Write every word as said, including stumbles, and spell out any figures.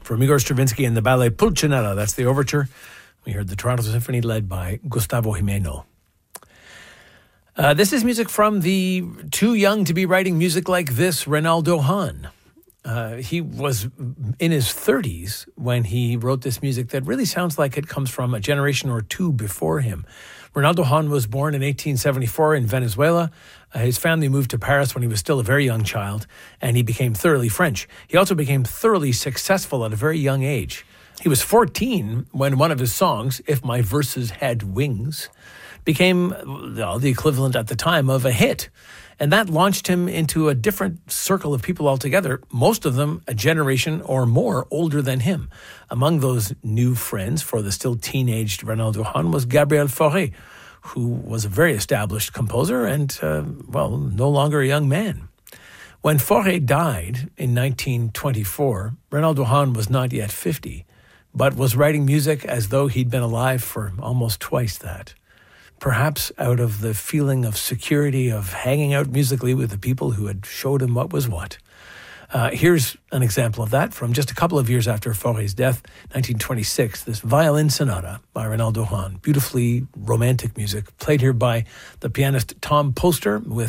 from Igor Stravinsky and the ballet Pulcinella. That's the overture. We heard the Toronto Symphony led by Gustavo Gimeno. Uh, this is music from the too young to be writing music like this, Reynaldo Hahn. Uh, he was in his thirties when he wrote this music that really sounds like it comes from a generation or two before him. Reynaldo Hahn was born in eighteen seventy-four in Venezuela. Uh, his family moved to Paris when he was still a very young child, and he became thoroughly French. He also became thoroughly successful at a very young age. He was fourteen when one of his songs, If My Verses Had Wings, became well, the equivalent at the time of a hit. And that launched him into a different circle of people altogether, most of them a generation or more older than him. Among those new friends for the still teenaged Reynaldo Hahn was Gabriel Fauré, who was a very established composer and, uh, well, no longer a young man. When Fauré died in nineteen twenty-four, Reynaldo Hahn was not yet fifty, but was writing music as though he'd been alive for almost twice that. Perhaps out of the feeling of security of hanging out musically with the people who had showed him what was what. Uh, here's an example of that from just a couple of years after Fauré's death, nineteen twenty-six, this violin sonata by Reynaldo Hahn. Beautifully romantic music, played here by the pianist Tom Poster with